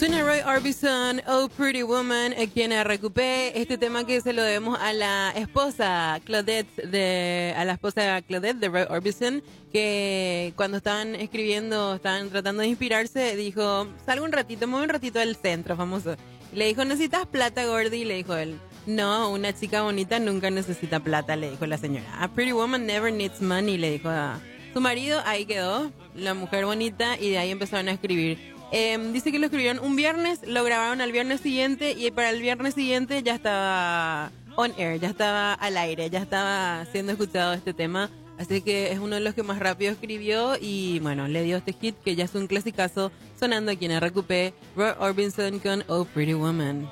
Suena Roy Orbison, Oh Pretty Woman, quien recupé este tema que se lo debemos a la esposa Claudette de Roy Orbison, que cuando estaban escribiendo, estaban tratando de inspirarse, dijo, salgo un ratito, me voy un ratito al centro, famoso. Le dijo, ¿necesitas plata, Gordy? Y le dijo él, no, una chica bonita nunca necesita plata, le dijo la señora. A pretty woman never needs money, le dijo a su marido. Ahí quedó, la mujer bonita, y de ahí empezaron a escribir. Dice que lo escribieron un viernes, lo grabaron al viernes siguiente y para el viernes siguiente ya estaba on air, ya estaba al aire, ya estaba siendo escuchado este tema. Así que es uno de los que más rápido escribió y bueno, le dio este hit que ya es un clasicazo sonando aquí en RQP, Roy Orbison con Oh Pretty Woman.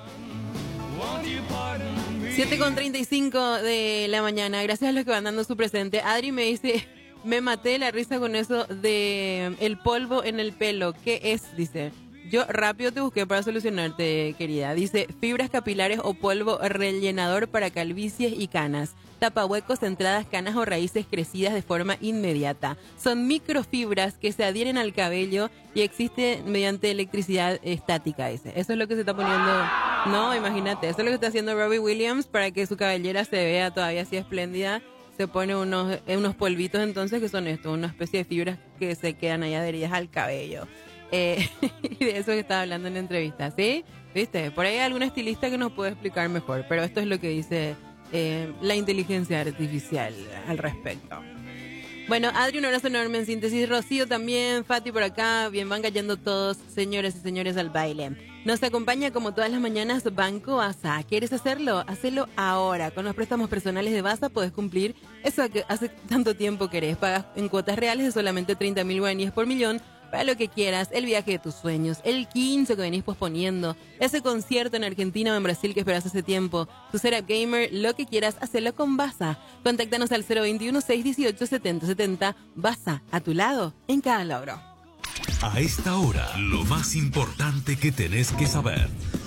7:35 de la mañana, gracias a los que van dando su presente. Adri me dice... Me maté la risa con eso de el polvo en el pelo. ¿Qué es? Dice. Yo rápido te busqué para solucionarte, querida. Dice, fibras capilares o polvo rellenador para calvicies y canas. Tapahuecos, entradas, canas o raíces crecidas de forma inmediata. Son microfibras que se adhieren al cabello y existen mediante electricidad estática, dice. Eso es lo que se está poniendo... No, imagínate. Eso es lo que está haciendo Robbie Williams para que su cabellera se vea todavía así espléndida. Se pone unos polvitos entonces que son esto, una especie de fibras que se quedan ahí adheridas al cabello. Y de eso que estaba hablando en la entrevista, ¿sí? ¿Viste? Por ahí hay algún estilista que nos puede explicar mejor, pero esto es lo que dice la inteligencia artificial al respecto. Bueno, Adri, un abrazo enorme en síntesis. Rocío también, Fati por acá. Bien, van cayendo todos, señores y señores, al baile. Nos acompaña como todas las mañanas Banco Baza. ¿Quieres hacerlo? Hacelo ahora. Con los préstamos personales de Baza podés cumplir eso que hace tanto tiempo querés. Pagas en cuotas reales de solamente 30.000 guaraníes por millón para lo que quieras, el viaje de tus sueños, el 15 que venís posponiendo, ese concierto en Argentina o en Brasil que esperas hace tiempo, tu setup gamer, lo que quieras, hacelo con Baza. Contáctanos al 021-618-7070. Baza, a tu lado, en cada logro. A esta hora, lo más importante que tenés que saber.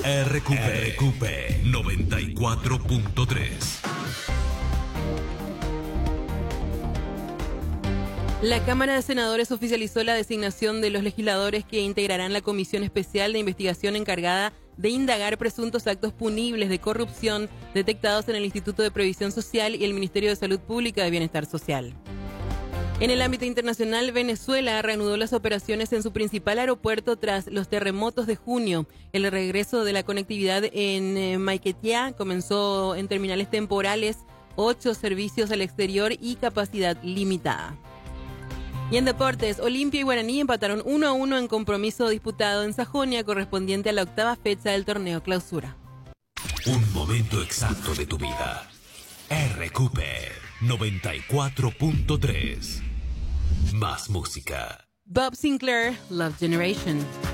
RQP 94.3. La Cámara de Senadores oficializó la designación de los legisladores que integrarán la Comisión Especial de Investigación encargada de indagar presuntos actos punibles de corrupción detectados en el Instituto de Previsión Social y el Ministerio de Salud Pública de Bienestar Social. En el ámbito internacional, Venezuela reanudó las operaciones en su principal aeropuerto tras los terremotos de junio. El regreso de la conectividad en Maiquetía comenzó en terminales temporales, 8 servicios al exterior y capacidad limitada. Y en deportes, Olimpia y Guaraní empataron 1-1 en compromiso disputado en Sajonia correspondiente a la 8ª fecha del torneo Clausura. Un momento exacto de tu vida. RQP 94.3. Más música. Bob Sinclair, Love Generation.